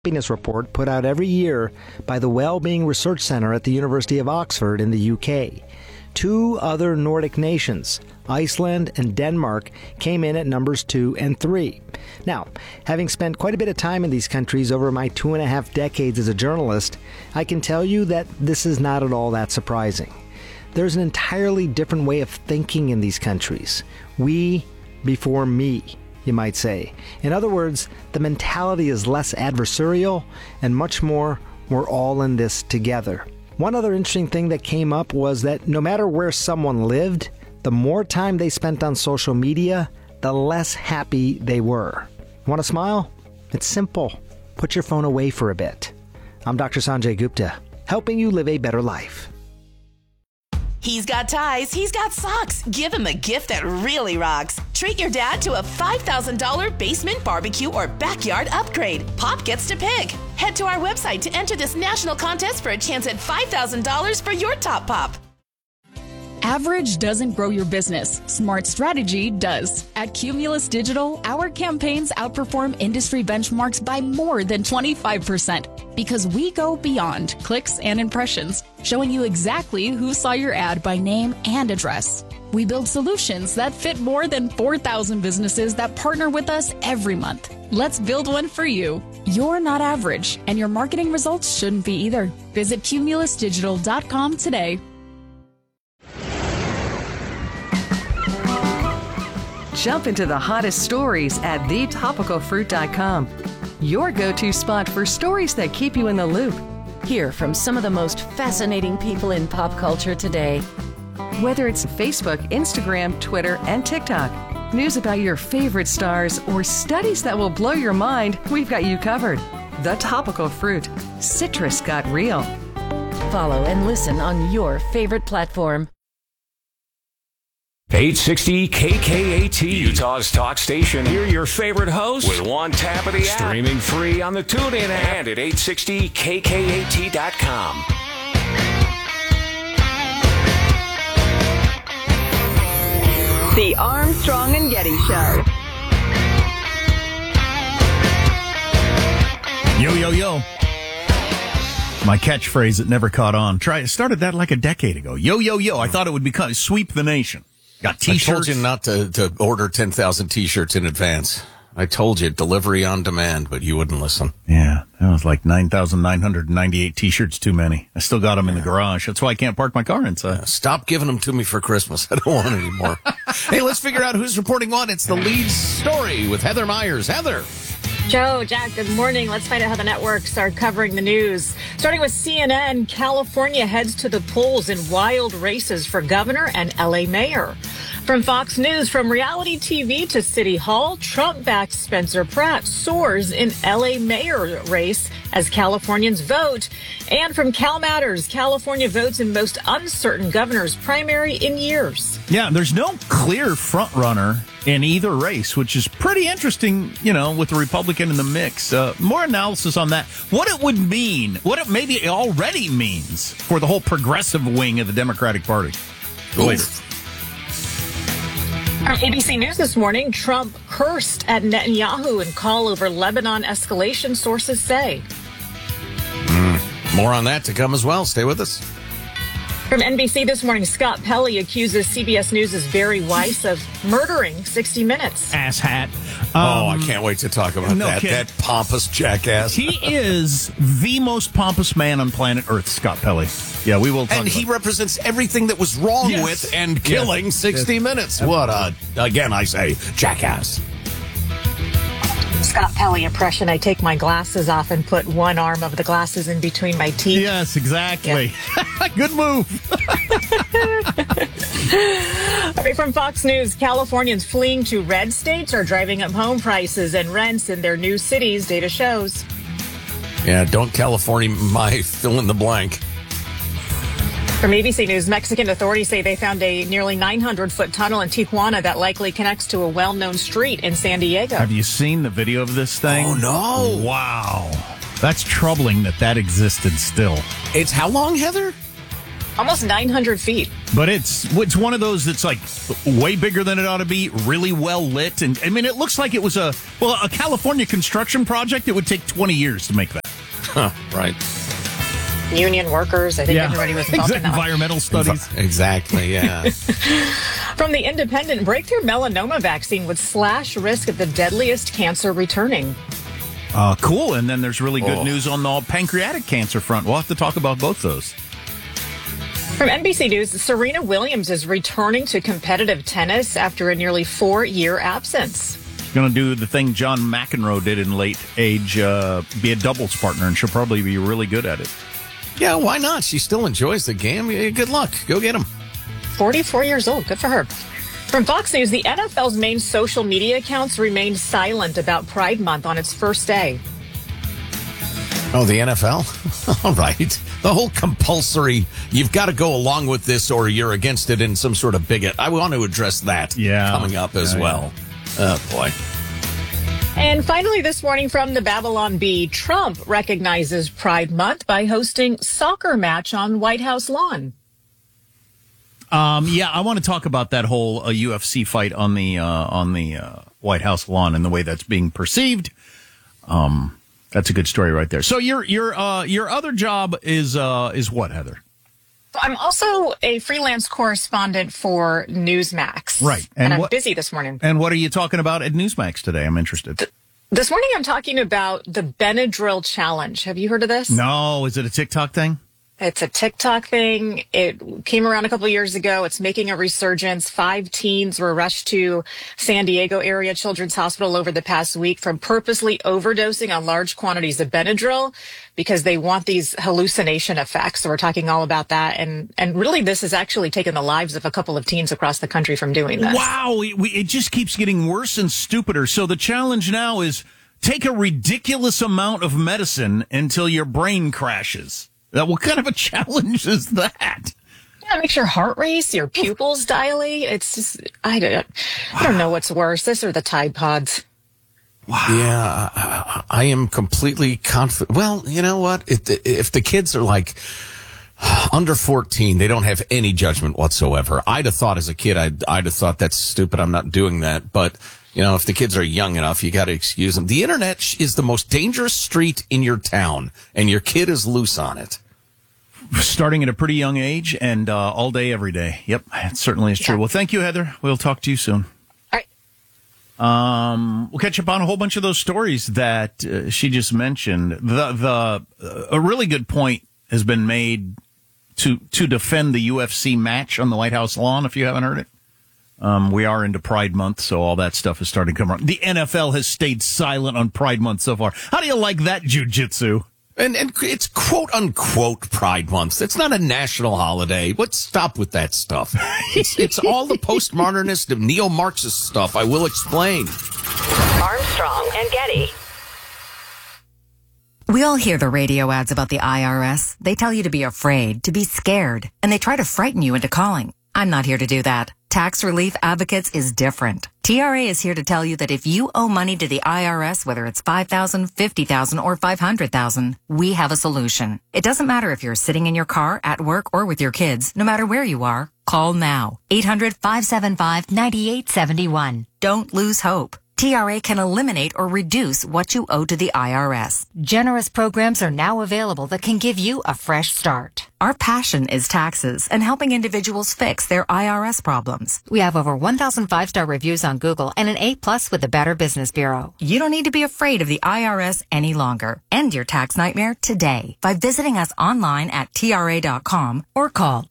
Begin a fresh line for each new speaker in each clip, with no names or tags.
Happiness Report put out every year by the Wellbeing Research Centre at the University of Oxford in the UK. 2 other Nordic nations, Iceland and Denmark, came in at numbers 2 and 3. Now, having spent quite a bit of time in these countries over my 2.5 decades as a journalist, I can tell you that this is not at all that surprising. There's an entirely different way of thinking in these countries. We before me, you might say. In other words, the mentality is less adversarial and much more, we're all in this together. One other interesting thing that came up was that no matter where someone lived, the more time they spent on social media, the less happy they were. Want to smile? It's simple. Put your phone away for a bit. I'm Dr. Sanjay Gupta, helping you live a better life.
He's got ties, he's got socks. Give him a gift that really rocks. Treat your dad to a $5,000 basement barbecue or backyard upgrade. Pop gets to pick. Head to our website to enter this national contest for a chance at $5,000 for your top pop.
Average doesn't grow your business. Smart strategy does. At Cumulus Digital, our campaigns outperform industry benchmarks by more than 25% because we go beyond clicks and impressions, showing you exactly who saw your ad by name and address. We build solutions that fit more than 4,000 businesses that partner with us every month. Let's build one for you. You're not average, and your marketing results shouldn't be either. Visit cumulusdigital.com today.
Jump into the hottest stories at thetopicalfruit.com. Your go-to spot for stories that keep you in the loop.
Hear from some of the most fascinating people in pop culture today.
Whether it's Facebook, Instagram, Twitter, and TikTok, news about your favorite stars, or studies that will blow your mind, we've got you covered. The Topical Fruit. Citrus got real.
Follow and listen on your favorite platform.
860 KKAT, Utah's talk station. Hear your favorite hosts with one tap of the app. Streaming free on the TuneIn app and at 860kkat.com.
The Armstrong and Getty Show.
Yo, yo, yo. My catchphrase that never caught on. Started that like a decade ago. Yo, yo, yo. I thought it would become sweep the nation. Got T-shirts.
I told you not to order 10,000 T-shirts in advance. I told you delivery on demand, but you wouldn't listen.
Yeah, that was like 9,998 T-shirts too many. I still got them in the garage. That's why I can't park my car inside.
Stop giving them to me for Christmas. I don't want any more. Hey, let's figure out who's reporting what. It's the lead story with Heather Myers. Heather.
Joe, Jack, good morning. Let's find out how the networks are covering the news. Starting with CNN, California heads to the polls in wild races for governor and LA mayor. From Fox News, from reality TV to City Hall, Trump-backed Spencer Pratt soars in LA mayor race as Californians vote. And from Cal Matters, California votes in most uncertain governor's primary in years.
Yeah, there's no clear front runner in either race, which is pretty interesting, you know, with the Republican in the mix. More analysis on that. What it would mean, what it maybe already means for the whole progressive wing of the Democratic Party. Later.
From ABC News this morning, Trump cursed at Netanyahu in call over Lebanon escalation, sources say.
More on that to come as well. Stay with us.
From NBC this morning, Scott Pelley accuses CBS News' Barry Weiss of murdering 60 Minutes.
Asshat.
I can't wait to talk about that.
Kidding.
That pompous jackass.
He is the most pompous man on planet Earth, Scott Pelley. Yeah, we will talk
And he
about
represents everything that was wrong with and killing 60 Minutes. What again, I say, jackass.
Scott Pelley impression. I take my glasses off and put one arm of the glasses in between my teeth.
Yes, exactly. Yeah. Good move.
All right, from Fox News, Californians fleeing to red states are driving up home prices and rents in their new cities, data shows.
Yeah, don't California my fill in the blank.
From ABC News, Mexican authorities say they found a nearly 900-foot tunnel in Tijuana that likely connects to a well-known street in San Diego.
Have you seen the video of this thing?
Oh, no.
Wow. That's troubling that existed still.
It's how long, Heather?
almost 900 feet.
But it's one of those that's like way bigger than it ought to be, really well lit. And I mean, it looks like it was a California construction project. It would take 20 years to make that.
Right.
Union workers, I think everybody was involved in that.
Environmental studies.
Exactly, yeah.
From The Independent, breakthrough melanoma vaccine would slash risk of the deadliest cancer returning.
Cool. And then there's really good news on the pancreatic cancer front. We'll have to talk about both those.
From NBC News, Serena Williams is returning to competitive tennis after a nearly 4-year absence.
Going to do the thing John McEnroe did in late age, be a doubles partner, and she'll probably be really good at it.
Yeah, why not? She still enjoys the game. Good luck. Go get him.
44 years old. Good for her. From Fox News, the NFL's main social media accounts remained silent about Pride Month on its first day.
Oh, the NFL? All right. The whole compulsory, you've got to go along with this or you're against it in some sort of bigot. I want to address that coming up as well. Oh, boy.
And finally this morning from the Babylon Bee, Trump recognizes Pride Month by hosting soccer match on White House lawn.
I want to talk about that whole UFC fight on the White House lawn and the way that's being perceived. That's a good story right there. So your other job is what, Heather?
I'm also a freelance correspondent for Newsmax.
Right.
And I'm busy this morning.
And what are you talking about at Newsmax today? I'm interested.
This morning I'm talking about the Benadryl Challenge. Have you heard of this?
No. Is it a TikTok thing?
It's a TikTok thing. It came around a couple of years ago. It's making a resurgence. 5 teens were rushed to San Diego area Children's Hospital over the past week from purposely overdosing on large quantities of Benadryl because they want these hallucination effects. So we're talking all about that. And really, this has actually taken the lives of a couple of teens across the country from doing this.
Wow. It just keeps getting worse and stupider. So the challenge now is take a ridiculous amount of medicine until your brain crashes. What kind of a challenge is that?
Yeah, it makes your heart race, your pupils dilate. It's just, I don't know what's worse, this or the Tide Pods.
Wow. Yeah, I am completely confident. Well, you know what? If the kids are like under 14, they don't have any judgment whatsoever. I'd have thought as a kid, I'd have thought that's stupid. I'm not doing that. But, you know, if the kids are young enough, you got to excuse them. The internet is the most dangerous street in your town, and your kid is loose on it.
Starting at a pretty young age and all day, every day. Yep, it certainly is true. Well, thank you, Heather. We'll talk to you soon.
All right.
We'll catch up on a whole bunch of those stories that she just mentioned. A really good point has been made to defend the UFC match on the White House lawn, if you haven't heard it. We are into Pride Month, so all that stuff is starting to come around. The NFL has stayed silent on Pride Month so far. How do you like that, jiu-jitsu?
And it's quote-unquote Pride Month. It's not a national holiday. Let's stop with that stuff. It's all the postmodernist, neo-Marxist stuff. I will explain.
Armstrong and Getty.
We all hear the radio ads about the IRS. They tell you to be afraid, to be scared, and they try to frighten you into calling. I'm not here to do that. Tax Relief Advocates is different. TRA is here to tell you that if you owe money to the IRS, whether it's $5,000, $50,000, or $500,000, we have a solution. It doesn't matter if you're sitting in your car, at work, or with your kids. No matter where you are, call now. 800-575-9871. Don't lose hope. TRA can eliminate or reduce what you owe to the IRS. Generous programs are now available that can give you a fresh start. Our passion is taxes and helping individuals fix their IRS problems. We have over 1,000 5-star reviews on Google and an A+ with the Better Business Bureau. You don't need to be afraid of the IRS any longer. End your tax nightmare today by visiting us online at TRA.com or call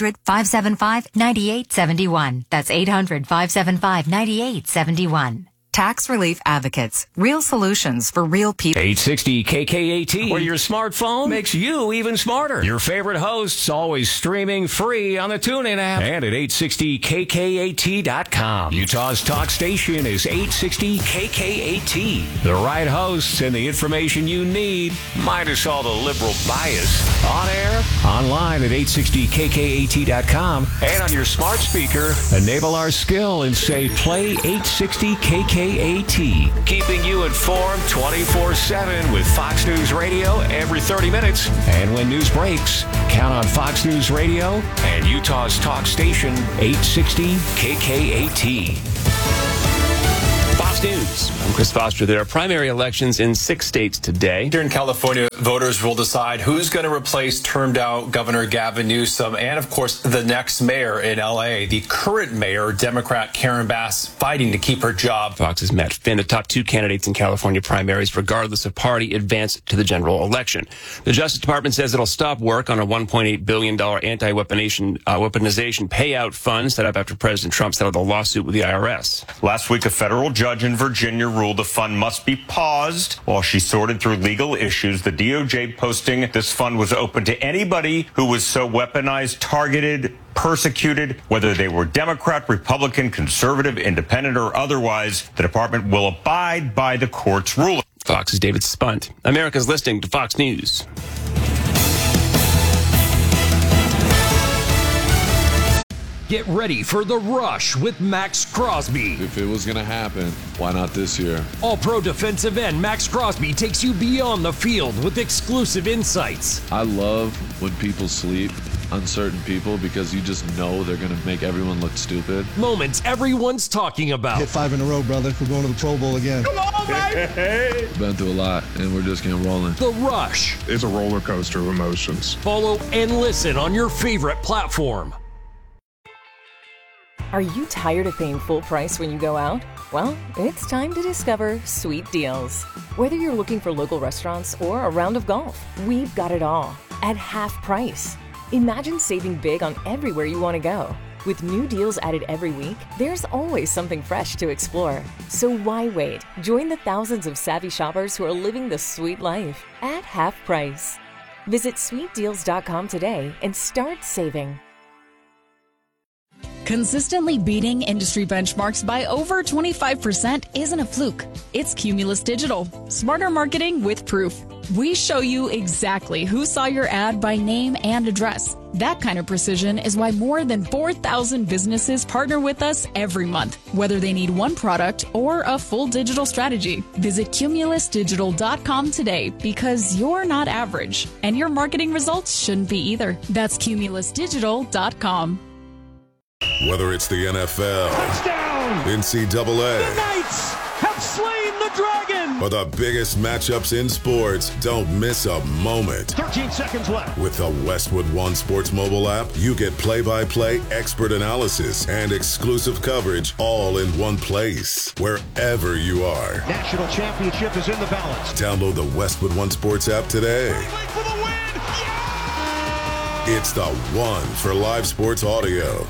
800-575-9871. That's 800-575-9871. Tax Relief Advocates. Real solutions for real people.
860 KKAT, where your smartphone makes you even smarter. Your favorite hosts always streaming free on the TuneIn app and at 860KKAT.com. Utah's talk station is 860 KKAT. The right hosts and the information you need, minus all the liberal bias. On air, online at 860KKAT.com, and on your smart speaker, enable our skill and say play 860 KKAT. KKAT, keeping you informed 24/7 with Fox News Radio every 30 minutes. And when news breaks, count on Fox News Radio and Utah's talk station 860 KKAT.
Fox News. I'm Chris Foster. There are primary elections in 6 states today.
Here in California, voters will decide who's going to replace termed-out Governor Gavin Newsom and, of course, the next mayor in L.A. The current mayor, Democrat Karen Bass, fighting to keep her job.
Fox's Matt Finn, the top 2 candidates in California primaries, regardless of party, advance to the general election. The Justice Department says it'll stop work on a $1.8 billion anti-weaponization payout fund set up after President Trump settled a lawsuit with the IRS.
Last week, a federal judge in Virginia ruled the fund must be paused while she sorted through legal issues. The DOJ posting this fund was open to anybody who was so weaponized, targeted, persecuted, whether they were Democrat, Republican, conservative, independent, or otherwise. The department will abide by the court's ruling.
Fox's David Spunt. America's listening to Fox News.
Get ready for The Rush with Max Crosby.
If it was going to happen, why not this year?
All-pro defensive end Max Crosby takes you beyond the field with exclusive insights.
I love when people sleep on certain people because you just know they're going to make everyone look stupid.
Moments everyone's talking about.
Hit 5 in a row, brother. We're going to the Pro Bowl again.
Come on, baby!
Been through a lot, and we're just getting rolling.
The Rush.
It's a roller coaster of emotions.
Follow and listen on your favorite platform.
Are you tired of paying full price when you go out? Well, it's time to discover Sweet Deals. Whether you're looking for local restaurants or a round of golf, we've got it all at half price. Imagine saving big on everywhere you want to go. With new deals added every week, there's always something fresh to explore. So why wait? Join the thousands of savvy shoppers who are living the sweet life at half price. Visit sweetdeals.com today and start saving.
Consistently beating industry benchmarks by over 25% isn't a fluke. It's Cumulus Digital. Smarter marketing with proof. We show you exactly who saw your ad by name and address. That kind of precision is why more than 4,000 businesses partner with us every month, whether they need one product or a full digital strategy. Visit cumulusdigital.com today because you're not average, and your marketing results shouldn't be either. That's cumulusdigital.com.
Whether it's the NFL,
touchdown,
NCAA,
the Knights have slain the dragon,
or the biggest matchups in sports, don't miss a moment.
13 seconds left.
With the Westwood One Sports mobile app, you get play-by-play, expert analysis, and exclusive coverage all in one place, wherever you are.
National championship is in the balance.
Download the Westwood One Sports app today.
For the win! Yeah!
It's the one for live sports audio.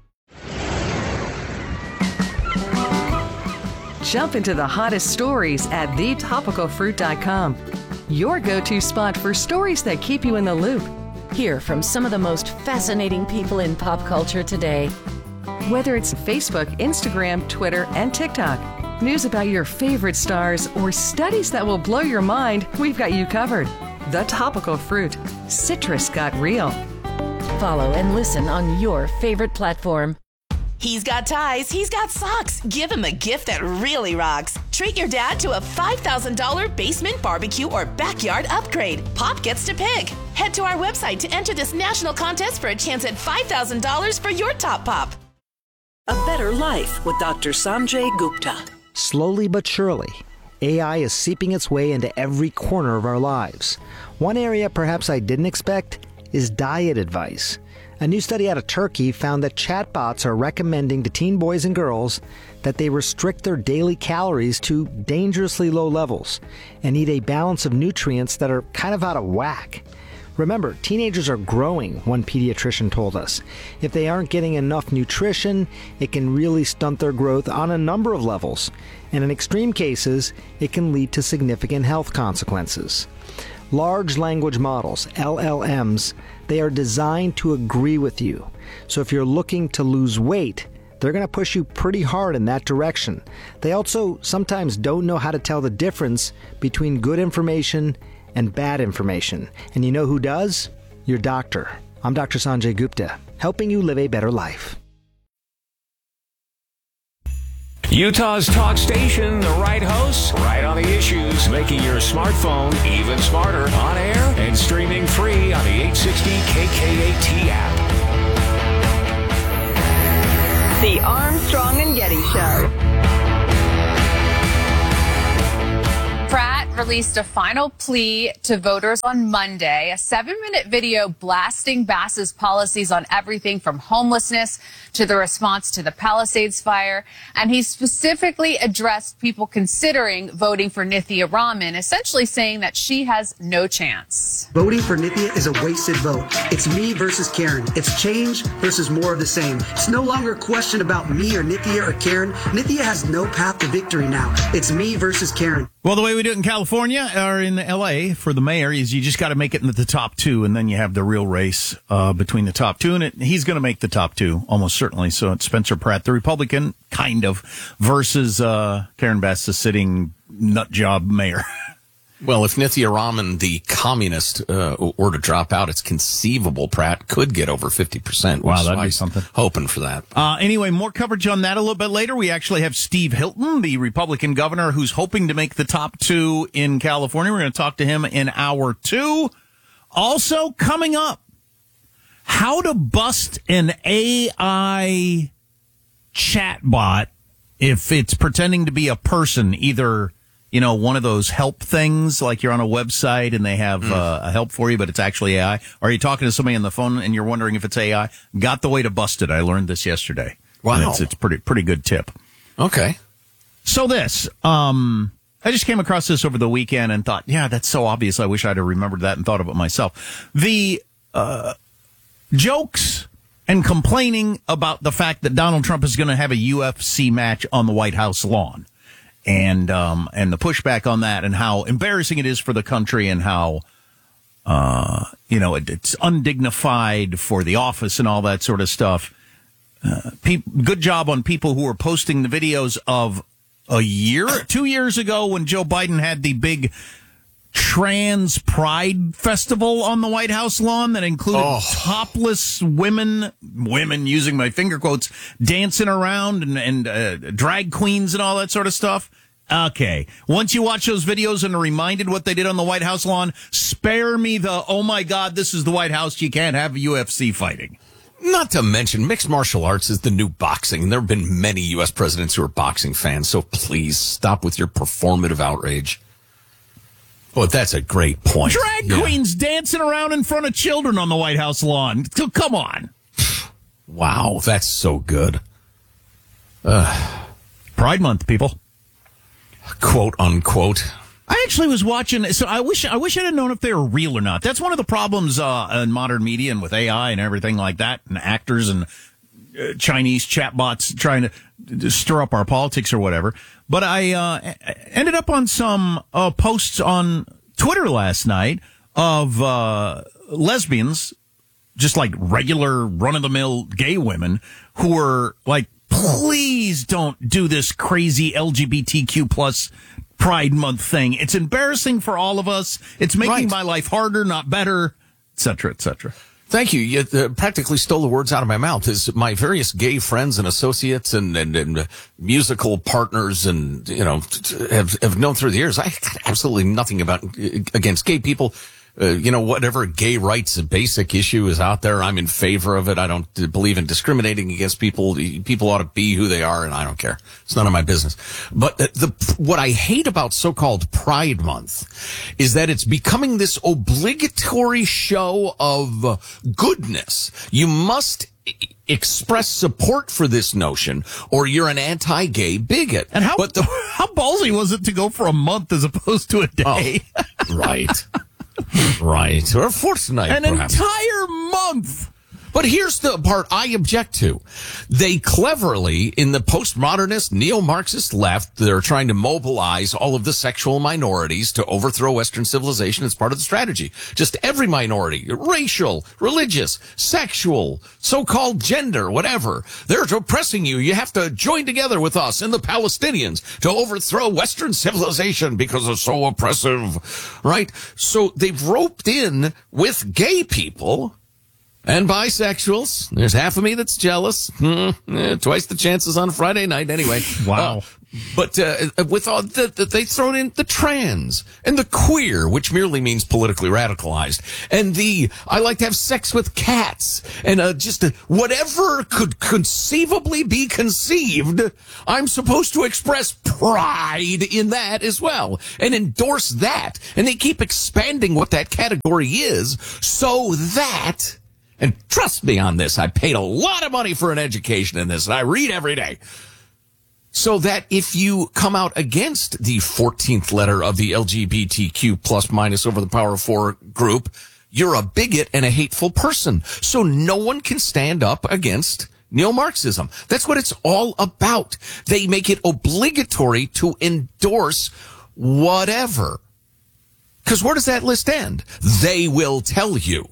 Jump into the hottest stories at thetopicalfruit.com. Your go-to spot for stories that keep you in the loop.
Hear from some of the most fascinating people in pop culture today.
Whether it's Facebook, Instagram, Twitter, and TikTok, news about your favorite stars, or studies that will blow your mind, we've got you covered. The Topical Fruit. Citrus got real.
Follow and listen on your favorite platform.
He's got ties, he's got socks. Give him a gift that really rocks. Treat your dad to a $5,000 basement barbecue or backyard upgrade. Pop gets to pick. Head to our website to enter this national contest for a chance at $5,000 for your top pop.
A Better Life with Dr. Sanjay Gupta.
Slowly but surely, AI is seeping its way into every corner of our lives. One area perhaps I didn't expect is diet advice. A new study out of Turkey found that chatbots are recommending to teen boys and girls that they restrict their daily calories to dangerously low levels and eat a balance of nutrients that are kind of out of whack. Remember, teenagers are growing, one pediatrician told us. If they aren't getting enough nutrition, it can really stunt their growth on a number of levels. And in extreme cases, it can lead to significant health consequences. Large language models, LLMs, they are designed to agree with you. So if you're looking to lose weight, they're going to push you pretty hard in that direction. They also sometimes don't know how to tell the difference between good information and bad information. And you know who does? Your doctor. I'm Dr. Sanjay Gupta, helping you live a better life.
Utah's talk station, the right hosts, right on the issues, making your smartphone even smarter, on air and streaming free on the 860 KKAT app.
The Armstrong and Getty Show.
Pratt released a final plea to voters on Monday, a 7-minute video blasting Bass's policies on everything from homelessness to the response to the Palisades fire. And he specifically addressed people considering voting for Nithya Raman, essentially saying that she has no chance.
Voting for Nithya is a wasted vote. It's me versus Karen. It's change versus more of the same. It's no longer a question about me or Nithya or Karen. Nithya has no path to victory now. It's me versus Karen.
Well, the way we do it in California or in L.A. for the mayor is you just got to make it into the top two, and then you have the real race between the top two. And he's going to make the top two, almost certainly. So it's Spencer Pratt, the Republican, kind of, versus Karen Bass, the sitting nut job mayor.
Well, if Nithya Raman, the communist, were to drop out, it's conceivable Pratt could get over 50%.
Wow, that'd be something.
Hoping for that.
Anyway, more coverage on that a little bit later. We actually have Steve Hilton, the Republican governor, who's hoping to make the top two in California. We're going to talk to him in hour 2. Also coming up, how to bust an AI chatbot if it's pretending to be a person, either... one of those help things, like you're on a website and they have a help for you, but it's actually AI. Or are you talking to somebody on the phone and you're wondering if it's AI? Got the way to bust it. I learned this yesterday.
Wow.
And it's pretty good tip.
Okay.
So this, I just came across this over the weekend and thought, yeah, that's so obvious. I wish I'd have remembered that and thought of it myself. The jokes and complaining about the fact that Donald Trump is going to have a UFC match on the White House lawn. And the pushback on that and how embarrassing it is for the country and how, it's undignified for the office and all that sort of stuff. Good job on people who are posting the videos of 2 years ago when Joe Biden had the big trans pride festival on the White House lawn that included topless women using my finger quotes, dancing around and drag queens and all that sort of stuff. Okay. Once you watch those videos and are reminded what they did on the White House lawn, spare me the, oh my God, this is the White House. You can't have UFC fighting.
Not to mention, mixed martial arts is the new boxing. There have been many U.S. presidents who are boxing fans, so please stop with your performative outrage. Well, that's a great point.
Drag queens dancing around in front of children on the White House lawn. Come on.
Wow, that's so good.
Pride Month, people.
Quote, unquote.
I actually was watching, so I wish I'd have known if they were real or not. That's one of the problems in modern media and with AI and everything like that, and actors and Chinese chatbots trying to stir up our politics or whatever. But I ended up on some posts on Twitter last night of lesbians, just like regular run-of-the-mill gay women, who were like, please don't do this crazy LGBTQ plus Pride Month thing. It's embarrassing for all of us. It's making my life harder, not better, et cetera, et cetera.
Thank you. You practically stole the words out of my mouth. As my various gay friends and associates and musical partners and, have known through the years, I got absolutely nothing against gay people. Whatever gay rights basic issue is out there, I'm in favor of it. I don't believe in discriminating against people. People ought to be who they are, and I don't care. It's none of my business. But what I hate about so-called Pride Month is that it's becoming this obligatory show of goodness. You must express support for this notion, or you're an anti-gay bigot.
And how ballsy was it to go for a month as opposed to a day?
Oh, right. Right. Or a fortnight, perhaps.
Entire month.
But here's the part I object to. They cleverly, in the postmodernist, neo-Marxist left, they're trying to mobilize all of the sexual minorities to overthrow Western civilization as part of the strategy. Just every minority, racial, religious, sexual, so-called gender, whatever. They're oppressing you. You have to join together with us and the Palestinians to overthrow Western civilization because it's so oppressive, right? So they've roped in with gay people And bisexuals. There's half of me that's jealous. Twice the chances on a Friday night anyway.
Wow.
But with all they thrown in the trans and the queer, which merely means politically radicalized, and I like to have sex with cats, and whatever could conceivably be conceived, I'm supposed to express pride in that as well and endorse that. And they keep expanding what that category is so that, and trust me on this, I paid a lot of money for an education in this, and I read every day. So that if you come out against the 14th letter of the LGBTQ plus minus over the power of 4 group, you're a bigot and a hateful person. So no one can stand up against neo-Marxism. That's what it's all about. They make it obligatory to endorse whatever. Because where does that list end? They will tell you.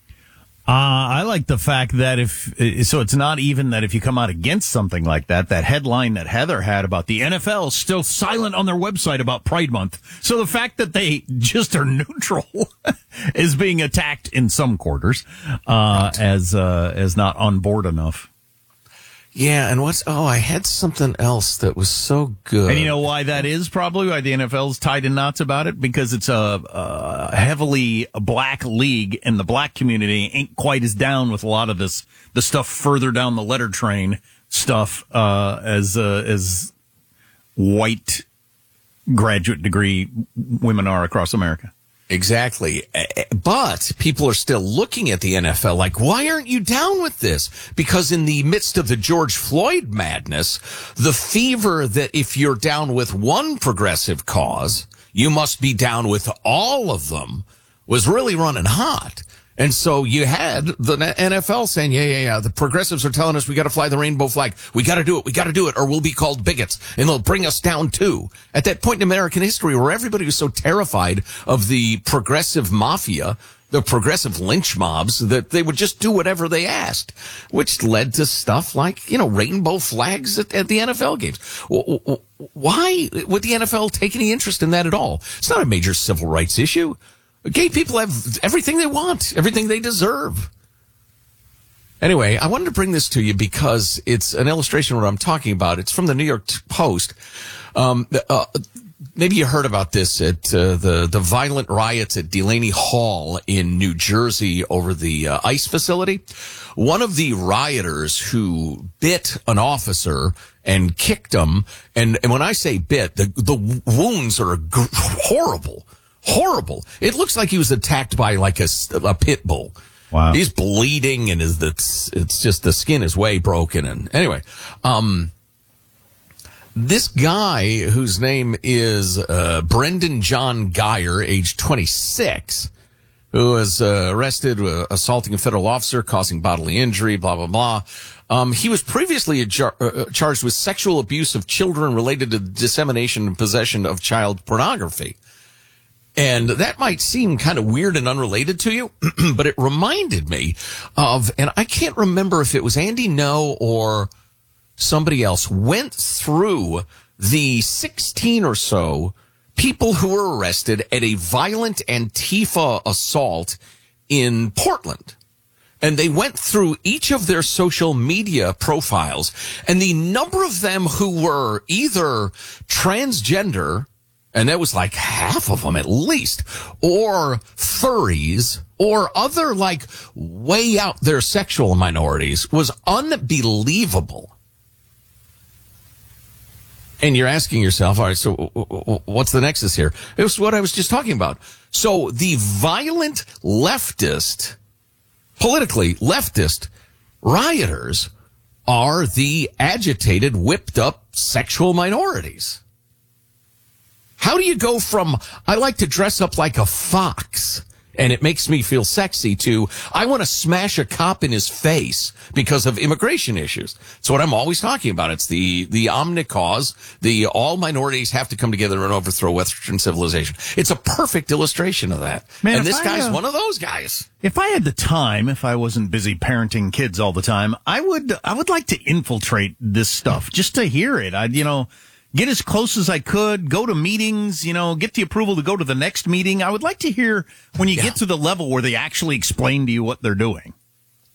I like the fact that so it's not even that if you come out against something like that headline that Heather had about the NFL still silent on their website about Pride Month. So the fact that they just are neutral is being attacked in some quarters, as not on board enough.
Yeah, and I had something else that was so good.
And you know why that is? Probably why the NFL's tied in knots about it? Because it's a heavily black league, and the black community ain't quite as down with a lot of the stuff further down the letter train stuff, as white graduate degree women are across America.
Exactly. But people are still looking at the NFL like, why aren't you down with this? Because in the midst of the George Floyd madness, the fever that if you're down with one progressive cause, you must be down with all of them was really running hot. And so you had the NFL saying, yeah, the progressives are telling us we got to fly the rainbow flag. We got to do it, or we'll be called bigots, and they'll bring us down too. At that point in American history where everybody was so terrified of the progressive mafia, the progressive lynch mobs, that they would just do whatever they asked, which led to stuff like, rainbow flags at the NFL games. Why would the NFL take any interest in that at all? It's not a major civil rights issue. Gay people have everything they want, everything they deserve. Anyway, I wanted to bring this to you because it's an illustration of what I'm talking about. It's from the New York Post. Maybe you heard about this at the violent riots at Delaney Hall in New Jersey over the ICE facility. One of the rioters who bit an officer and kicked him, and when I say bit, the wounds are horrible. Horrible. It looks like he was attacked by like a pit bull.
Wow.
He's bleeding and it's just the skin is way broken. And anyway, this guy whose name is Brendan John Geyer, age 26, who was arrested assaulting a federal officer, causing bodily injury, blah, blah, blah. He was previously charged with sexual abuse of children related to the dissemination and possession of child pornography. And that might seem kind of weird and unrelated to you, but it reminded me of, and I can't remember if it was Andy Ngo or somebody else, went through the 16 or so people who were arrested at a violent Antifa assault in Portland. And they went through each of their social media profiles, and the number of them who were either transgender, and that was like half of them at least, or furries, or other like way out there sexual minorities, was unbelievable. And you're asking yourself, all right, so what's the nexus here? It was what I was just talking about. So the violent leftist, politically leftist rioters are the agitated, whipped up sexual minorities. How do you go from, I like to dress up like a fox and it makes me feel sexy, to, I want to smash a cop in his face because of immigration issues? It's what I'm always talking about. It's the omnicause, the all minorities have to come together and overthrow Western civilization. It's a perfect illustration of that. Man, and this guy's one of those guys.
If I had the time, if I wasn't busy parenting kids all the time, I would like to infiltrate this stuff just to hear it. I'd, get as close as I could, go to meetings, get the approval to go to the next meeting. I would like to hear when you get to the level where they actually explain to you what they're doing.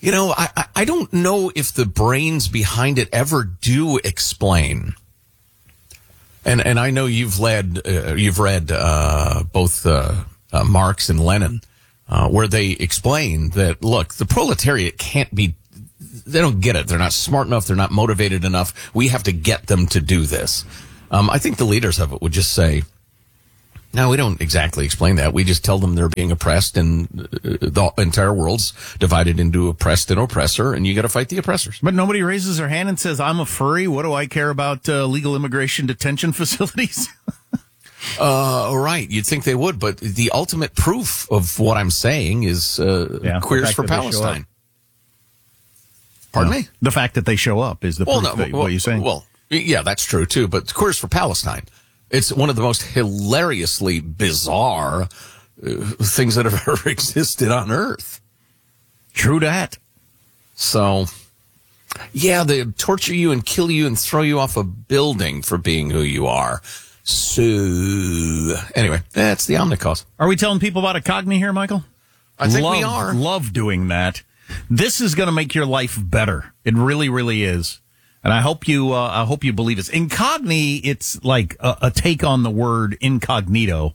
You know, I don't know if the brains behind it ever do explain. And I know you've read both Marx and Lenin, where they explain that, look, the proletariat can't be, they don't get it. They're not smart enough. They're not motivated enough. We have to get them to do this. I think the leaders of it would just say, no, we don't exactly explain that. We just tell them they're being oppressed, and the entire world's divided into oppressed and oppressor, and you got to fight the oppressors.
But nobody raises their hand and says, I'm a furry. What do I care about legal immigration detention facilities?
Right. You'd think they would, but the ultimate proof of what I'm saying is Queers for Palestine. Pardon me?
The fact that they show up is the proof what you're saying.
Well, yeah, that's true, too. But Queers for Palestine, it's one of the most hilariously bizarre things that have ever existed on Earth.
True that.
So, yeah, they torture you and kill you and throw you off a building for being who you are. So, anyway, that's the Omnicause.
Are we telling people about Incogni here, Michael?
I think we are.
Love doing that. This is going to make your life better. It really, really is. And I hope you believe this. Incogni, it's like a take on the word incognito.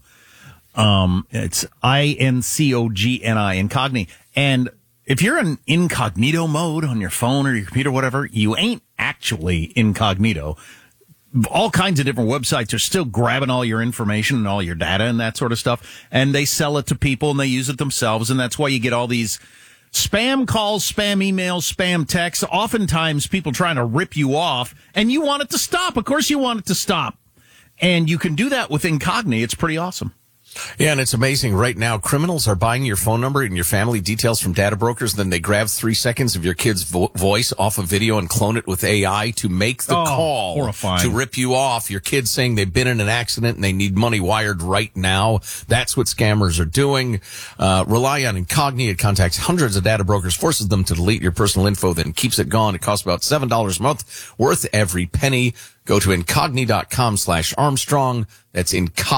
It's INCOGNI, Incogni. And if you're in incognito mode on your phone or your computer, whatever, you ain't actually incognito. All kinds of different websites are still grabbing all your information and all your data and that sort of stuff. And they sell it to people and they use it themselves. And that's why you get all these spam calls, spam emails, spam texts, oftentimes people trying to rip you off, and you want it to stop. Of course you want it to stop. And you can do that with Incogni. It's pretty awesome.
Yeah, and it's amazing. Right now, criminals are buying your phone number and your family details from data brokers. Then they grab 3 seconds of your kid's voice off a video and clone it with AI to make the call
horrifying.
To rip you off. Your kid's saying they've been in an accident and they need money wired right now. That's what scammers are doing. Rely on Incogni. It contacts hundreds of data brokers, forces them to delete your personal info, then keeps it gone. It costs about $7 a month, worth every penny. Go to incogni.com/Armstrong. That's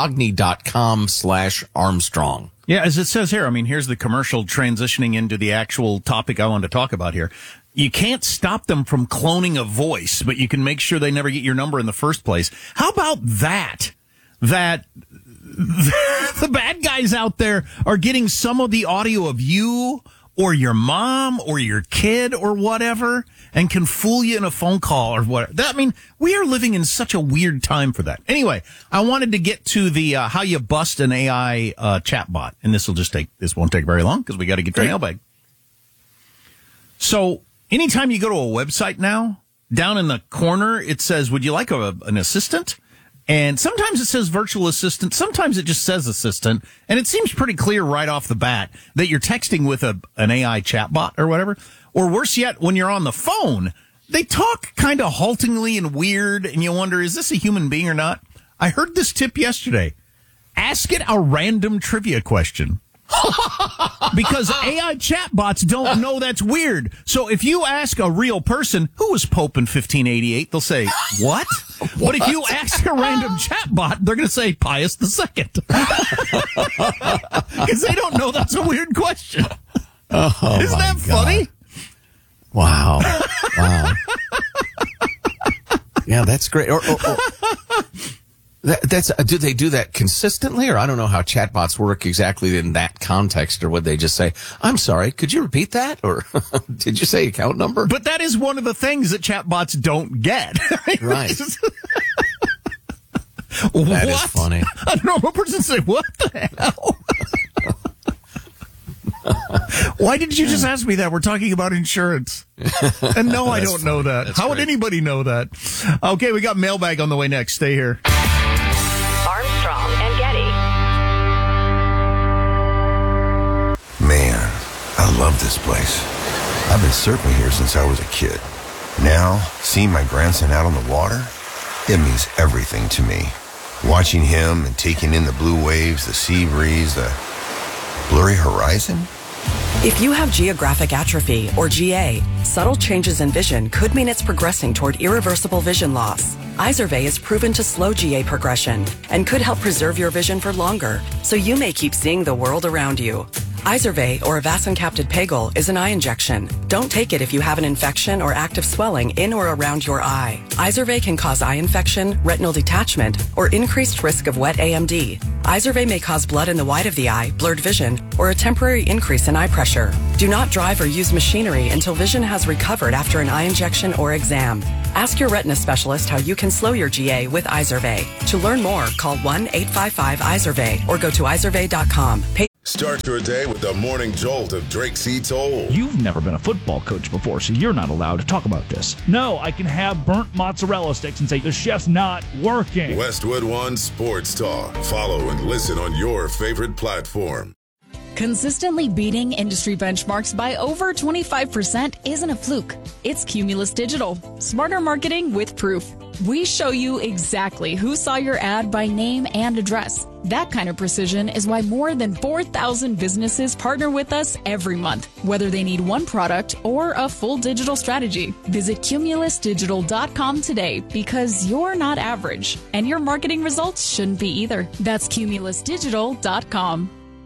incogni.com/Armstrong.
Yeah, as it says here, I mean, here's the commercial transitioning into the actual topic I wanted to talk about here. You can't stop them from cloning a voice, but you can make sure they never get your number in the first place. How about that? That the bad guys out there are getting some of the audio of you or your mom or your kid or whatever and can fool you in a phone call or whatever. I mean, we are living in such a weird time for that. Anyway, I wanted to get to the how you bust an AI chatbot, and this won't take very long because we got to get to mailbag. So anytime you go to a website now, down in the corner, it says, would you like an assistant? And sometimes it says virtual assistant. Sometimes it just says assistant. And it seems pretty clear right off the bat that you're texting with an AI chatbot or whatever. Or worse yet, when you're on the phone, they talk kind of haltingly and weird. And you wonder, is this a human being or not? I heard this tip yesterday. Ask it a random trivia question. Because AI chatbots don't know that's weird. So if you ask a real person, who was Pope in 1588, they'll say, what? But if you ask a random chatbot, they're going to say Pius II. Because they don't know that's a weird question. Isn't that funny?
Wow. Yeah, that's great. Do they do that consistently, or I don't know how chatbots work exactly in that context, or would they just say, I'm sorry, could you repeat that? Or did you say account number?
But that is one of the things that chatbots don't get.
Right.
That
is funny.
A normal person say, what the hell? Why did you just ask me that? We're talking about insurance. And no, I don't know that. How would anybody know that? Okay, we got mailbag on the way next. Stay here.
Armstrong and Getty.
Man, I love this place. I've been surfing here since I was a kid. Now, seeing my grandson out on the water, it means everything to me. Watching him and taking in the blue waves, the sea breeze, the blurry horizon.
If you have geographic atrophy, or GA, subtle changes in vision could mean it's progressing toward irreversible vision loss. Izervay is proven to slow GA progression and could help preserve your vision for longer, so you may keep seeing the world around you. Izervay, or avacincaptad pegol, is an eye injection. Don't take it if you have an infection or active swelling in or around your eye. Izervay can cause eye infection, retinal detachment, or increased risk of wet AMD. Izervay may cause blood in the white of the eye, blurred vision, or a temporary increase in eye pressure. Do not drive or use machinery until vision has recovered after an eye injection or exam. Ask your retina specialist how you can slow your GA with Izervay. To learn more, call 1-855-IZERVAY or go to izervay.com.
Start your day with the morning jolt of Drake C. Toll.
You've never been a football coach before, so you're not allowed to talk about this. No, I can have burnt mozzarella sticks and say the chef's not working.
Westwood One Sports Talk. Follow and listen on your favorite platform.
Consistently beating industry benchmarks by over 25% isn't a fluke. It's Cumulus Digital. Smarter marketing with proof. We show you exactly who saw your ad by name and address. That kind of precision is why more than 4,000 businesses partner with us every month, whether they need one product or a full digital strategy. Visit cumulusdigital.com today because you're not average, and your marketing results shouldn't be either. That's cumulusdigital.com.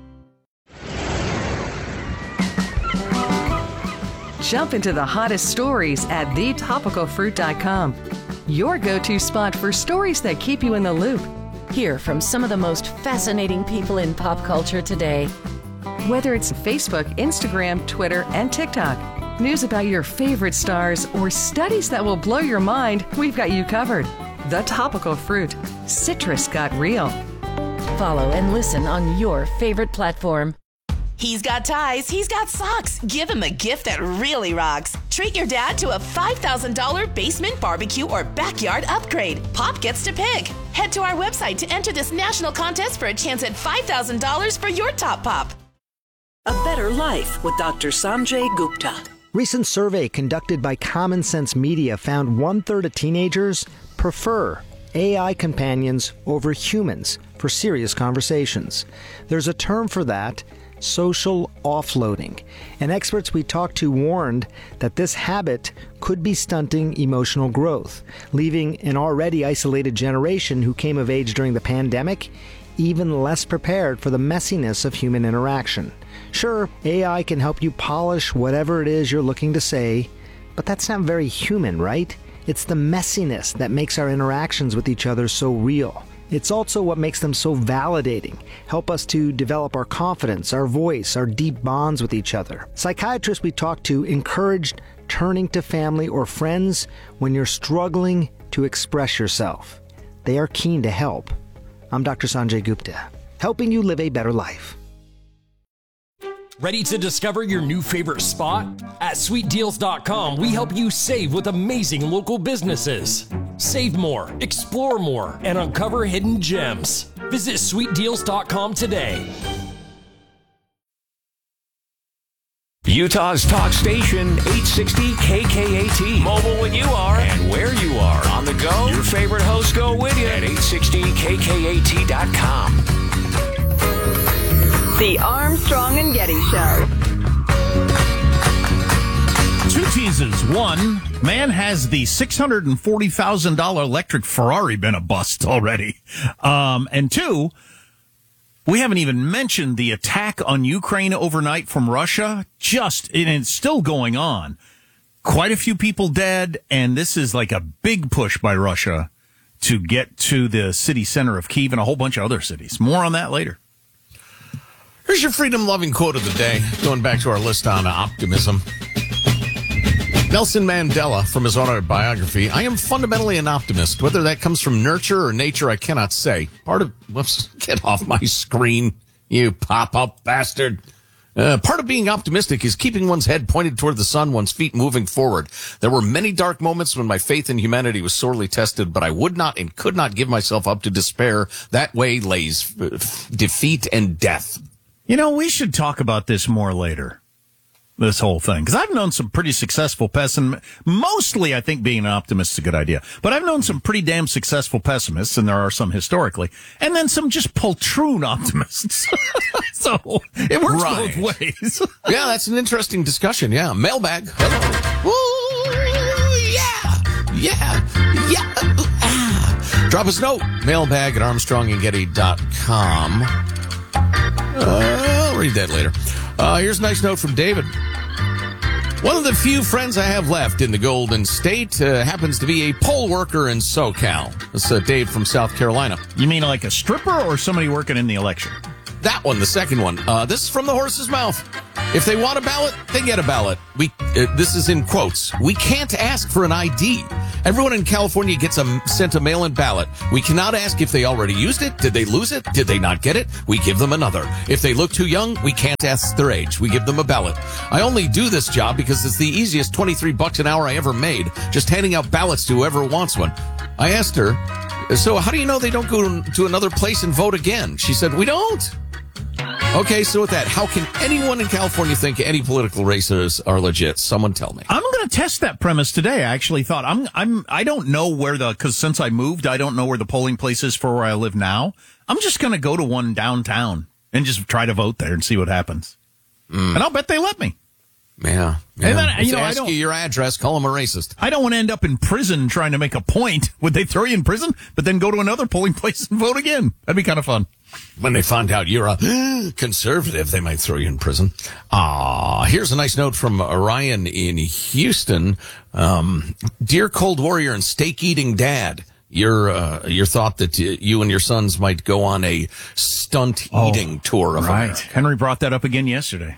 Jump into the hottest stories at thetopicalfruit.com. Your go-to spot for stories that keep you in the loop.
Hear from some of the most fascinating people in pop culture today.
Whether it's Facebook, Instagram, Twitter, and TikTok, news about your favorite stars, or studies that will blow your mind, we've got you covered. The Topical Fruit. Citrus got real.
Follow and listen on your favorite platform.
He's got ties, he's got socks. Give him a gift that really rocks. Treat your dad to a $5,000 basement barbecue or backyard upgrade. Pop gets to pick. Head to our website to enter this national contest for a chance at $5,000 for your top pop.
A Better Life with Dr. Sanjay Gupta.
Recent survey conducted by Common Sense Media found 1/3 of teenagers prefer AI companions over humans for serious conversations. There's a term for that: social offloading. And experts we talked to warned that this habit could be stunting emotional growth, leaving an already isolated generation who came of age during the pandemic even less prepared for the messiness of human interaction. Sure, AI can help you polish whatever it is you're looking to say, but that's not very human, right? It's the messiness that makes our interactions with each other so real. It's also what makes them so validating, help us to develop our confidence, our voice, our deep bonds with each other. Psychiatrists we talked to encouraged turning to family or friends when you're struggling to express yourself. They are keen to help. I'm Dr. Sanjay Gupta, helping you live a better life.
Ready to discover your new favorite spot? At sweetdeals.com, we help you save with amazing local businesses. Save more, explore more, and uncover hidden gems. Visit sweetdeals.com today.
Utah's talk station, 860 KKAT. Mobile when you are and where you are. On the go, your favorite hosts go with you at 860KKAT.com.
The Armstrong and Getty Show.
Two teases. One, man, has the $640,000 electric Ferrari been a bust already? And two, we haven't even mentioned the attack on Ukraine overnight from Russia. And it's still going on. Quite a few people dead, and this is like a big push by Russia to get to the city center of Kyiv and a whole bunch of other cities. More on that later.
Here's your freedom-loving quote of the day, going back to our list on optimism. Nelson Mandela, from his autobiography, I am fundamentally an optimist. Whether that comes from nurture or nature, I cannot say. Get off my screen, you pop-up bastard. Part of being optimistic is keeping one's head pointed toward the sun, one's feet moving forward. There were many dark moments when my faith in humanity was sorely tested, but I would not and could not give myself up to despair. That way lays defeat and death.
You know, we should talk about this more later, this whole thing, because I've known some pretty successful pessimists. Mostly, I think being an optimist is a good idea. But I've known some pretty damn successful pessimists, and there are some historically, and then some just poltroon optimists. So it works both ways.
Yeah, that's an interesting discussion. Yeah. Mailbag. Hello. Woo, yeah. Drop us a note. Mailbag at ArmstrongandGetty.com. I'll read that later. Here's a nice note from David. One of the few friends I have left in the Golden State happens to be a poll worker in SoCal. This is Dave from South Carolina.
You mean like a stripper or somebody working in the election?
That one, the second one. This is from the horse's mouth. If they want a ballot, they get a ballot. This is in quotes. We can't ask for an ID. Everyone in California gets sent a mail-in ballot. We cannot ask if they already used it. Did they lose it? Did they not get it? We give them another. If they look too young, we can't ask their age. We give them a ballot. I only do this job because it's the easiest $23 an hour I ever made, just handing out ballots to whoever wants one. I asked her, so how do you know they don't go to another place and vote again? She said, we don't. Okay, so with that, how can anyone in California think any political races are legit? Someone tell me.
I'm going to test that premise today. I actually thought I don't know because since I moved, I don't know where the polling place is for where I live now. I'm just going to go to one downtown and just try to vote there and see what happens. And I'll bet they let me.
Yeah.
And then,
if they ask you your address, call them a racist.
I don't want to end up in prison trying to make a point. Would they throw you in prison, but then go to another polling place and vote again? That'd be kind of fun.
When they find out you're a conservative, they might throw you in prison. Here's a nice note from Ryan in Houston. Dear Cold Warrior and steak-eating dad, your thought that you and your sons might go on a stunt-eating tour of America.
Henry brought that up again yesterday.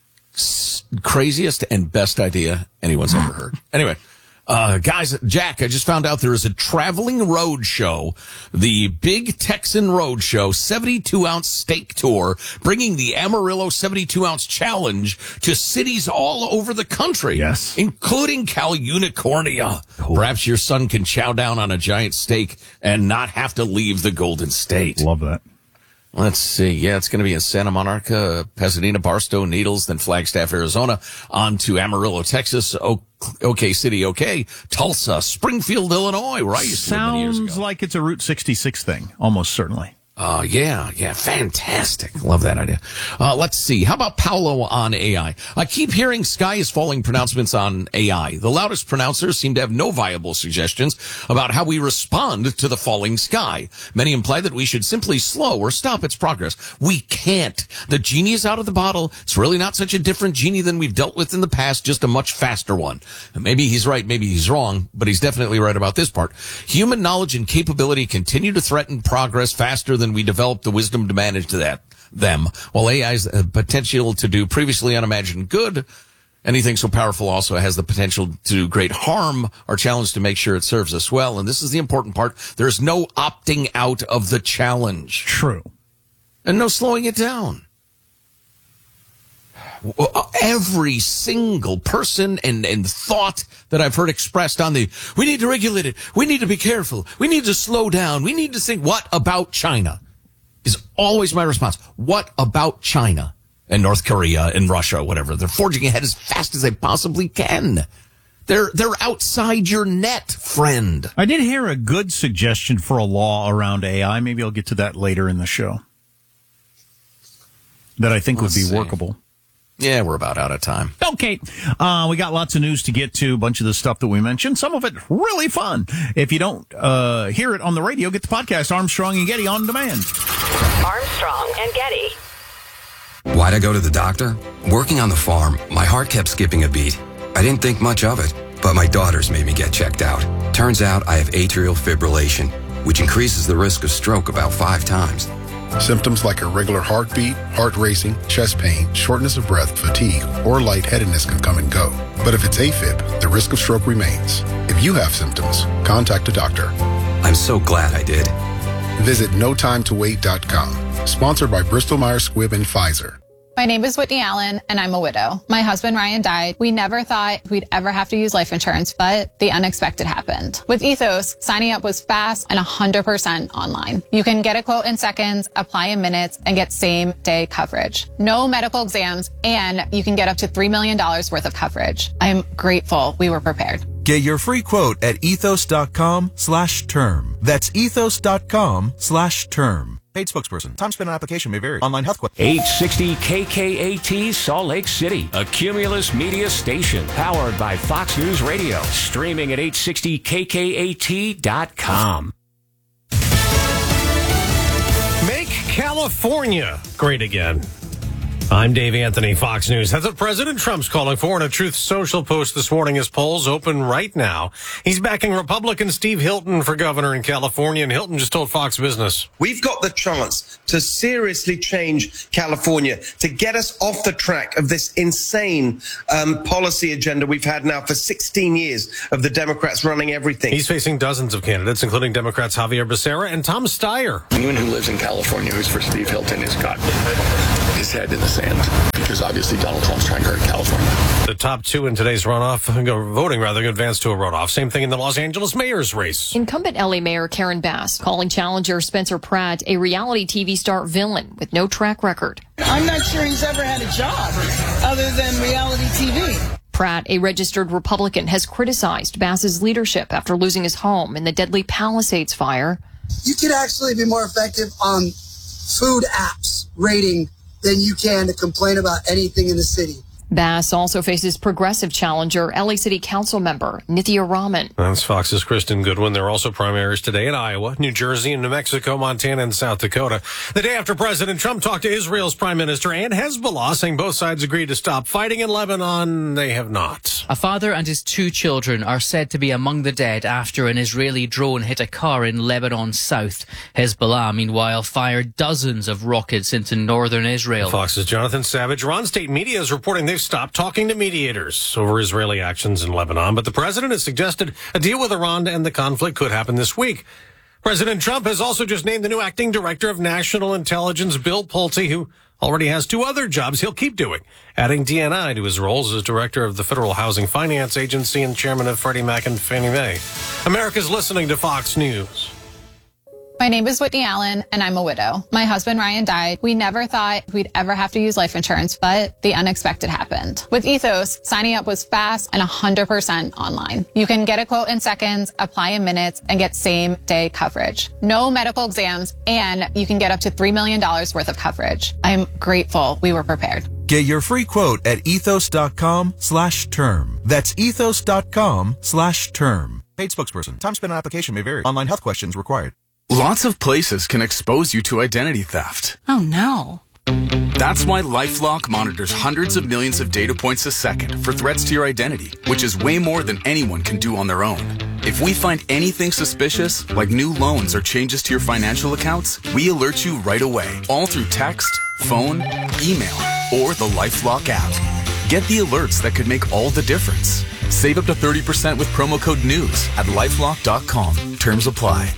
Craziest and best idea anyone's ever heard. Anyway, guys, Jack, I just found out there is a traveling road show, the Big Texan Road Show, 72-ounce steak tour, bringing the Amarillo 72-ounce challenge to cities all over the country.
Yes.
Including Cal Unicornia. Cool. Perhaps your son can chow down on a giant steak and not have to leave the Golden State.
Love that.
Let's see. Yeah, it's going to be in Santa Monica, Pasadena, Barstow, Needles, then Flagstaff, Arizona, on to Amarillo, Texas, OK City, OK, Tulsa, Springfield, Illinois, where I used to live many years ago.
Sounds like it's a Route 66 thing, almost certainly.
Yeah, fantastic. Love that idea. Let's see. How about Paolo on AI? I keep hearing sky is falling pronouncements on AI. The loudest pronouncers seem to have no viable suggestions about how we respond to the falling sky. Many imply that we should simply slow or stop its progress. We can't. The genie is out of the bottle. It's really not such a different genie than we've dealt with in the past, just a much faster one. Maybe he's right, maybe he's wrong, but he's definitely right about this part. Human knowledge and capability continue to threaten progress faster than we develop the wisdom to manage them, while AI's potential to do previously unimagined good, anything so powerful also has the potential to do great harm, are challenged to make sure it serves us well. And this is the important part. There's no opting out of the challenge.
True.
And no slowing it down. Every single person and thought that I've heard expressed on we need to regulate it, we need to be careful, we need to slow down, we need to think, what about China? Is always my response. What about China and North Korea and Russia, whatever? They're forging ahead as fast as they possibly can. They're outside your net, friend.
I did hear a good suggestion for a law around AI. Maybe I'll get to that later in the show. That I think would be workable.
Yeah, we're about out of time.
Okay. We got lots of news to get to, a bunch of the stuff that we mentioned. Some of it really fun. If you don't hear it on the radio, get the podcast Armstrong and Getty on demand.
Armstrong and Getty.
Why'd I go to the doctor? Working on the farm, my heart kept skipping a beat. I didn't think much of it, but my daughters made me get checked out. Turns out I have atrial fibrillation, which increases the risk of stroke about 5 times.
Symptoms like irregular heartbeat, heart racing, chest pain, shortness of breath, fatigue, or lightheadedness can come and go. But if it's AFib, the risk of stroke remains. If you have symptoms, contact a doctor.
I'm so glad I did.
Visit NoTimeToWait.com. Sponsored by Bristol Myers Squibb and Pfizer.
My name is Whitney Allen, and I'm a widow. My husband, Ryan, died. We never thought we'd ever have to use life insurance, but the unexpected happened. With Ethos, signing up was fast and 100% online. You can get a quote in seconds, apply in minutes, and get same-day coverage. No medical exams, and you can get up to $3 million worth of coverage. I'm grateful we were prepared.
Get your free quote at ethos.com/term. That's ethos.com/term. Paid spokesperson. Time spent on application may vary. Online health question.
860 KKAT Salt Lake City, a Cumulus media station powered by Fox News Radio. Streaming at 860KKAT.com.
Make California great again.
I'm Dave Anthony, Fox News. That's what President Trump's calling for in a Truth Social post this morning. His polls open right now. He's backing Republican Steve Hilton for governor in California, and Hilton just told Fox Business.
We've got the chance to seriously change California, to get us off the track of this insane policy agenda we've had now for 16 years of the Democrats running everything.
He's facing dozens of candidates, including Democrats Javier Becerra and Tom Steyer.
Anyone who lives in California who's for Steve Hilton has got his head in the sand, because obviously Donald Trump's trying to hurt California.
The top two in today's voting advance to a runoff. Same thing in the Los Angeles mayor's race.
Incumbent LA Mayor Karen Bass calling challenger Spencer Pratt a reality TV star villain with no track record.
I'm not sure he's ever had a job other than reality TV.
Pratt, a registered Republican, has criticized Bass's leadership after losing his home in the deadly Palisades fire.
You could actually be more effective on food apps rating than you can to complain about anything in the city.
Bass also faces progressive challenger LA City Council member Nithya Raman.
That's Fox's Kristen Goodwin. There are also primaries today in Iowa, New Jersey, and New Mexico, Montana, and South Dakota. The day after President Trump talked to Israel's prime minister and Hezbollah, saying both sides agreed to stop fighting in Lebanon, they have not.
A father and his two children are said to be among the dead after an Israeli drone hit a car in Lebanon's south. Hezbollah, meanwhile, fired dozens of rockets into northern Israel.
Fox's Jonathan Savage. Iran state media is reporting they've stopped talking to mediators over Israeli actions in Lebanon, but the president has suggested a deal with Iran to end the conflict could happen this week. President Trump has also just named the new acting director of national intelligence, Bill Pulte, who already has two other jobs he'll keep doing, adding DNI to his roles as director of the Federal Housing Finance Agency and chairman of Freddie Mac and Fannie Mae. America's listening to Fox News.
My name is Whitney Allen, and I'm a widow. My husband, Ryan, died. We never thought we'd ever have to use life insurance, but the unexpected happened. With Ethos, signing up was fast and 100% online. You can get a quote in seconds, apply in minutes, and get same-day coverage. No medical exams, and you can get up to $3 million worth of coverage. I'm grateful we were prepared.
Get your free quote at ethos.com/term. That's ethos.com/term. Paid spokesperson. Time spent on application may vary. Online health questions required.
Lots of places can expose you to identity theft.
Oh, no.
That's why LifeLock monitors hundreds of millions of data points a second for threats to your identity, which is way more than anyone can do on their own. If we find anything suspicious, like new loans or changes to your financial accounts, we alert you right away, all through text, phone, email, or the LifeLock app. Get the alerts that could make all the difference. Save up to 30% with promo code NEWS at LifeLock.com. Terms apply.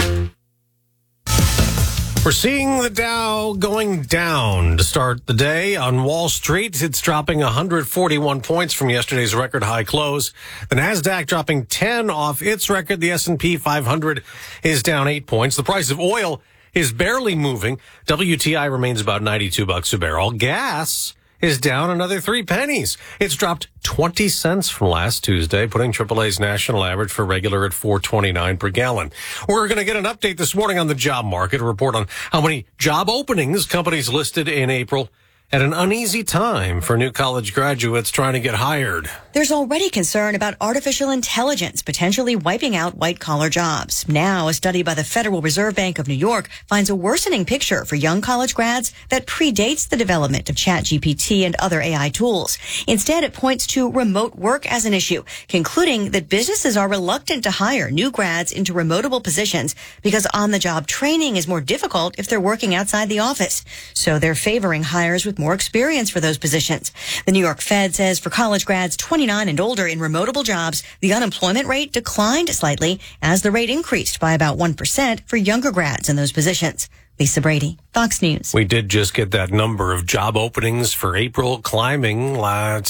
We're seeing the Dow going down to start the day. On Wall Street, it's dropping 141 points from yesterday's record high close. The Nasdaq dropping 10 off its record. The S&P 500 is down 8 points. The price of oil is barely moving. WTI remains about $92 a barrel. Gas is down another 3 pennies. It's dropped 20 cents from last Tuesday, putting AAA's national average for regular at $4.29 per gallon. We're going to get an update this morning on the job market, a report on how many job openings companies listed in April at an uneasy time for new college graduates trying to get hired.
There's already concern about artificial intelligence potentially wiping out white-collar jobs. Now, a study by the Federal Reserve Bank of New York finds a worsening picture for young college grads that predates the development of ChatGPT and other AI tools. Instead, it points to remote work as an issue, concluding that businesses are reluctant to hire new grads into remotable positions because on-the-job training is more difficult if they're working outside the office. So they're favoring hires with more experience for those positions. The New York Fed says for college grads 29 and older in remotable jobs, the unemployment rate declined slightly as the rate increased by about 1% for younger grads in those positions. Lisa Brady, Fox News.
We did just get that number of job openings for April climbing to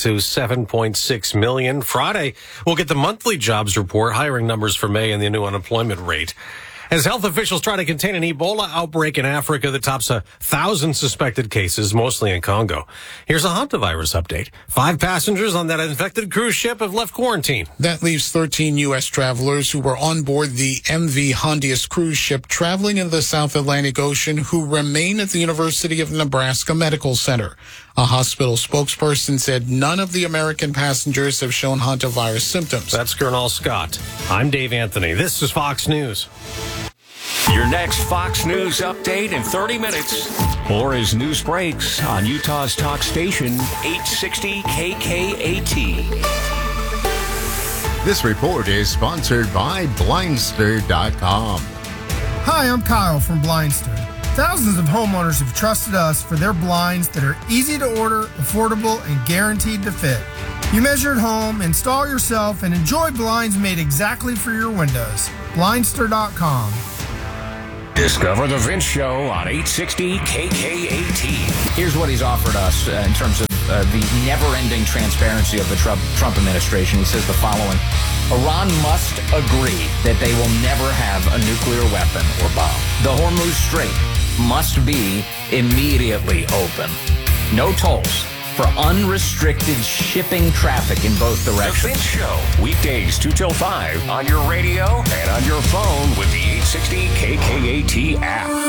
7.6 million. Friday, we'll get the monthly jobs report, hiring numbers for May, and the new unemployment rate. As health officials try to contain an Ebola outbreak in Africa that tops 1,000 suspected cases, mostly in Congo. Here's a hantavirus update. 5 passengers on that infected cruise ship have left quarantine.
That leaves 13 U.S. travelers who were on board the MV Hondius cruise ship traveling in the South Atlantic Ocean who remain at the University of Nebraska Medical Center. A hospital spokesperson said none of the American passengers have shown hantavirus symptoms.
That's Colonel Scott. I'm Dave Anthony. This is Fox News.
Your next Fox News update in 30 minutes. Or as news breaks on Utah's talk station, 860 KKAT.
This report is sponsored by Blindster.com.
Hi, I'm Kyle from Blindster. Thousands of homeowners have trusted us for their blinds that are easy to order, affordable, and guaranteed to fit. You measure at home, install yourself, and enjoy blinds made exactly for your windows. Blindster.com.
Discover the Vince Show on 860 KKAT.
Here's what he's offered us in terms of the never-ending transparency of the Trump administration. He says the following: Iran must agree that they will never have a nuclear weapon or bomb. The Hormuz Strait must be immediately open. No tolls for unrestricted shipping traffic in both directions.
The Vince Show, weekdays 2 till 5 on your radio and on your phone with the 860 KKAT app.